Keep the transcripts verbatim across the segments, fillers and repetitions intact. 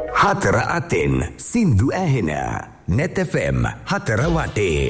හතර අතෙන් සින්දු ඇහෙන net F M හතර වටේ.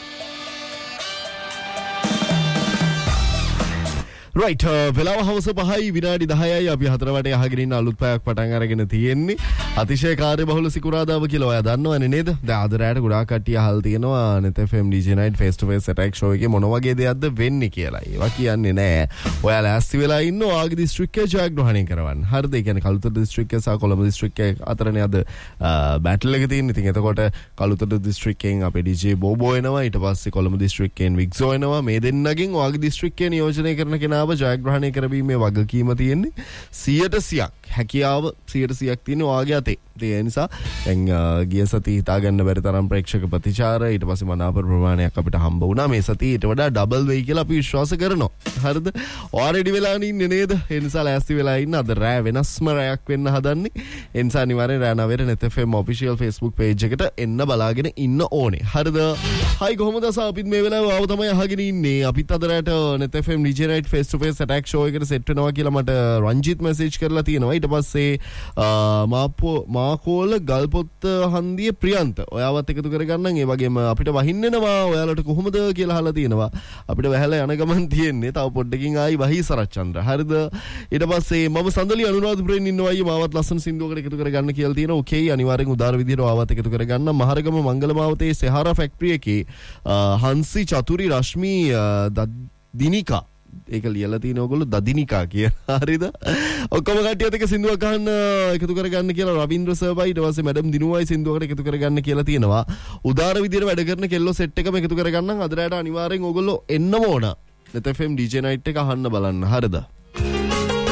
right වෙලාව හවස පහයි විනාඩි දහයයි අපි හතර වටේ අහගෙන ඉන්න අලුත් පැයක් පටන් අරගෙන තියෙන්නේ. අතිශය කාර්යබහුල සිකුරාදාව කියලා ඔයා දන්නවනේ නේද? දැන් අද රාට ගොඩාක් කට්ටිය අහලා තියෙනවා net F M D J Night face to face attack show එකේ මොන වගේ දෙයක්ද වෙන්නේ කියලා. ඒවා කියන්නේ නෑ. ඔයා ලෑස්ති වෙලා ඉන්න ඔයාගේ දිස්ත්‍රික්කය ජයග්‍රහණය කරවන්න. හරිද? ඒ කියන්නේ කළුතර දිස්ත්‍රික්කය සහ කොළඹ දිස්ත්‍රික්කය අතරනේ අද බැටල් එක තියෙන්නේ. ඉතින් එතකොට කළුතර දිස්ත්‍රික්කයෙන් අපේ D J බෝබෝ එනවා. ඊට පස්සේ කොළඹ දිස්ත්‍රික්කයෙන් වික්සෝ එනවා. මේ දෙන්නගෙන් ඔයාගේ දිස්ත්‍රික්කය නියෝජනය කරන කෙනාව ජයග්‍රහණය කරවීමේ වගකීම තියෙන්නේ සියයට සියයක්. හැකියාව සියයට සියයක් තියෙන ඔයාගේ අතේ. ඒ නිසා දැන් ගිය සතිය හිතා ගන්න බැරි තරම් ප්‍රේක්ෂක ප්‍රතිචාර ඊට පස්සේ මනාප ප්‍රමාණයක් අපිට හම්බ වුණා. මේ සතිය ඊට වඩා ඩබල් වෙයි කියලා අපි විශ්වාස කරනවා. හරිද? ඔයා රෙඩි වෙලා ඉන්නේ නේද? ඒ නිසා ලෑස්ති වෙලා ඉන්න. අද රෑ වෙනස්ම රැයක් වෙන්න හදන්නේ. ඒ නිසා අනිවාර්යෙන් රෑ නවයට net F M official Facebook page එකට එන්න බලාගෙන ඉන්න ඕනේ. හරිද? හයි කොහොමද අපිත් මේ වෙලාවේ ආව තමයි අහගෙන ඉන්නේ. අපිත් අද රෑට net F M D J Night face to face attack show එකට සෙට් වෙනවා කියලා මට රංජිත් මැසේජ් කරලා තියෙනවා. ඊට පස්සේ මාපෝ මාකෝල ගල්පොත්ත හන්දියේ ප්‍රියන්ත ඔයාවත් එකතු කරගන්නම්. ඒ වගේම අපිට වහින්නනවා ඔයාලට කොහොමද කියලා අහලා තියෙනවා. අපිට වැහැලා යන ගමන් තියෙන්නේ තව පොඩ්ඩකින් ආයි වහී සරච්චන්ද්‍ර. හරිද? ඊට පස්සේ මම සඳලි අනුරාධපුරයෙන් ඉන්නවා අයියේ මාවත් ලස්සන සින්දුවකට එකතු කරගන්න කියලා තියෙනවා. ඕකේ අනිවාර්යෙන් උදාර විදියට ඔයාවත් එකතු කරගන්න. මහරගම මංගලමාවතේ සෙහාරා ෆැක්ටරි එකේ හංසි චතුරි රශ්මි දිනිකා ඒක ලියලා තියෙන ඕගොල්ලෝ දදිනිකා කියලා. හරිද? ඔක්කොම කට්ටියත් එක සින්දුවක් අහන්න එකතු කරගන්න කියලා රවීන්ද්‍ර සර්බයි ඊට පස්සේ මැඩම් දිනුවයි සින්දුවකට එකතු කරගන්න කියලා තියෙනවා. උදාර විදියට වැඩ කරන කෙල්ලෝ සෙට් එකම එකතු කරගන්නම්. අද රාට අනිවාර්යෙන් ඕගොල්ලෝ එන්නම ඕන. net F M D J Night එක අහන්න බලන්න. හරිද?